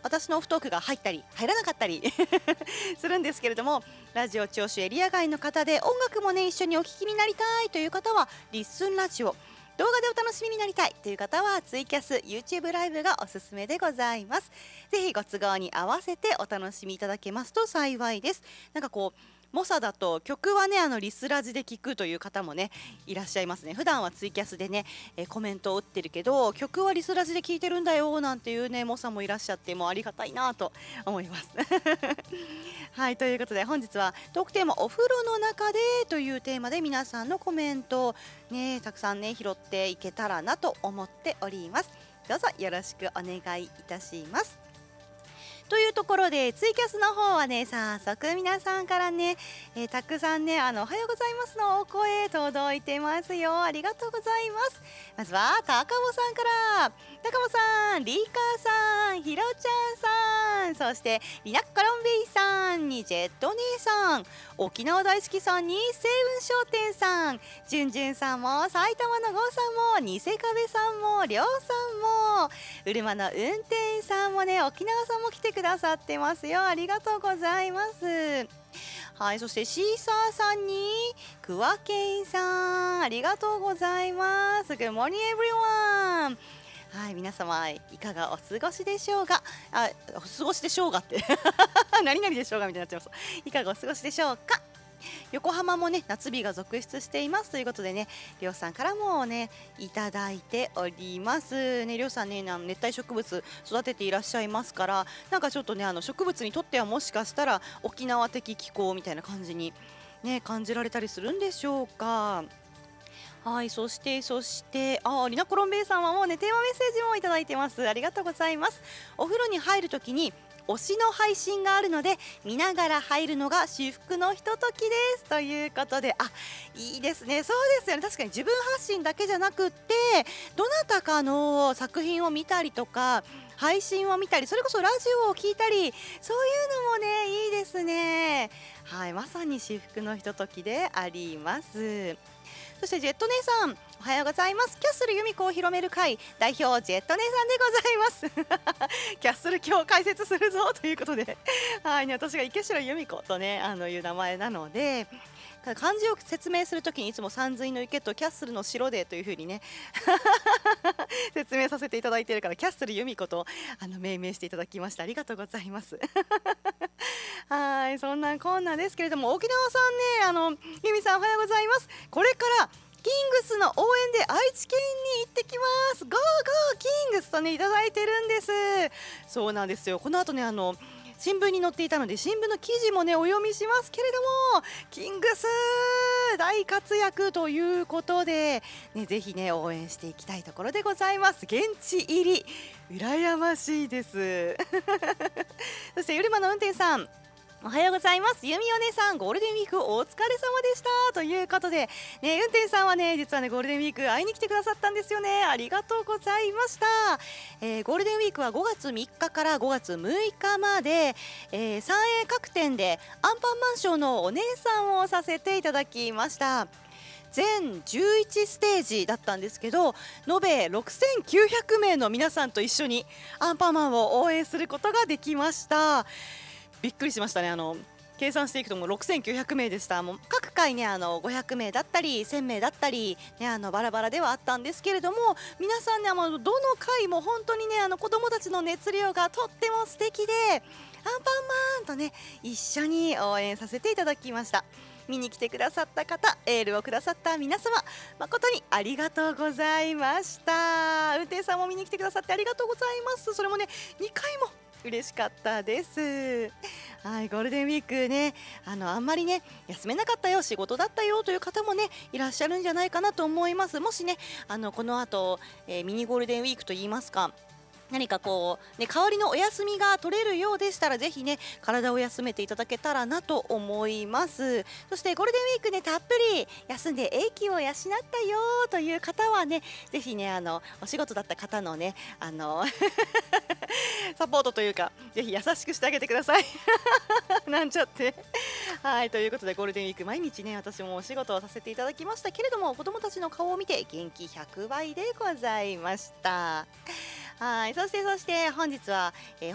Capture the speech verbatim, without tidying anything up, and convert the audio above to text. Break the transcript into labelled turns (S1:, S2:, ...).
S1: 私のオフトークが入ったり入らなかったりするんですけれども、ラジオ聴取エリア外の方で音楽もね一緒にお聞きになりたいという方はリッスンラジオ、動画でお楽しみになりたいという方はツイキャス YouTube ライブがおすすめでございます。ぜひご都合に合わせてお楽しみいただけますと幸いです。なんかこうモサだと曲はねあのリスラジで聞くという方もねいらっしゃいますね。普段はツイキャスでね、えーコメントを打ってるけど曲はリスラジで聞いてるんだよなんていうねモサもいらっしゃって、もうありがたいなと思いますはい、ということで本日はトークテーマお風呂の中でというテーマで皆さんのコメントをねたくさんね拾っていけたらなと思っております。どうぞよろしくお願いいたします。というところでツイキャスの方はね早速皆さんからね、えーたくさんねあのおはようございますのお声届いてますよ。ありがとうございます。まずは高尾さんから、高尾さん、リカさん、ひろちゃんさん、そしてリナッコロンベイさんにジェット姉さん、沖縄大好きさんに西雲商店さん、じゅんじゅんさんも埼玉の郷さんも、ニセカベさんも、りょうさんも、うるまの運転さんもね、沖縄さんも来てくださってますよ。ありがとうございます。はい、そしてシーサーさんにクワケンさん、ありがとうございます。Good morning everyone。はい、皆様いかがお過ごしでしょうか。あ、お過ごしでしょうがって何々でしょうがみたいになっちゃいます。いかがお過ごしでしょうか。横浜もね夏日が続出していますということでね、りょうさんからもねいただいておりますね。りょうさんねあの熱帯植物育てていらっしゃいますから、なんかちょっとねあの植物にとってはもしかしたら沖縄的気候みたいな感じにね感じられたりするんでしょうか。はい、そしてそしてあリナコロンベイさんはもうねテーマメッセージもいただいてます。ありがとうございます。お風呂に入るときに推しの配信があるので見ながら入るのが至福のひとときですということで、あいいですね。そうですよね。確かに自分発信だけじゃなくってどなたかの作品を見たりとか配信を見たり、それこそラジオを聞いたり、そういうのもねいいですね。はい、まさに至福のひとときであります。そしてジェット姉さんおはようございます。キャッスル由美子を広める会代表ジェット姉さんでございますキャッスル今日解説するぞということではいね、私が池城由美子とねあのいう名前なので、漢字を説明するときにいつも山水の池とキャッスルの城でというふうにね説明させていただいているから、キャッスル由美子とあの命名していただきました。ありがとうございますはい、そんなこんなですけれども、沖縄さんねあの由美さんおはようございます。これからキングスの応援で愛知県に行ってきます。ゴーゴーキングスとねいただいてるんです。そうなんですよ。この後ねあの新聞に載っていたので新聞の記事もねお読みしますけれども、キングス大活躍ということで、ね、ぜひね応援していきたいところでございます。現地入り羨ましいですそしてゆるまの運転さんおはようございます。ゆみお姉さんゴールデンウィークお疲れ様でしたということで、ね、運転さんはね実はねゴールデンウィーク会いに来てくださったんですよね。ありがとうございました、えー、ゴールデンウィークはごがつみっかからごがつむいかまで、えー、三栄各店でアンパンマンショーのお姉さんをさせていただきました。全じゅういちステージだったんですけど、延べろくせんきゅうひゃくめいの皆さんと一緒にアンパンマンを応援することができました。びっくりしましたね。あの計算していくともうろくせんきゅうひゃくめいでした。もう各回ねあのごひゃくめいだったりせんめいだったり、ね、あのバラバラではあったんですけれども、皆さんねあのどの回も本当にねあの子どもたちの熱量がとっても素敵で、アンパンマンとね一緒に応援させていただきました。見に来てくださった方、エールをくださった皆様、誠にありがとうございました。運転さんも見に来てくださってありがとうございます。それもねにかいも嬉しかったです。はい、ゴールデンウィークねあのあんまりね休めなかったよ仕事だったよという方もねいらっしゃるんじゃないかなと思います。もしねあのこの後、えー、ミニゴールデンウィークといいますか何かこう、ね、代わりのお休みが取れるようでしたらぜひね体を休めていただけたらなと思います。そしてゴールデンウィークねたっぷり休んで英気を養ったよという方はねぜひねあのお仕事だった方のねあのサポートというかぜひ優しくしてあげてくださいなんちゃってはいということでゴールデンウィーク毎日ね私もお仕事をさせていただきましたけれども、子どもたちの顔を見て元気ひゃくばいでございました。はい、そしてそして本日は、えー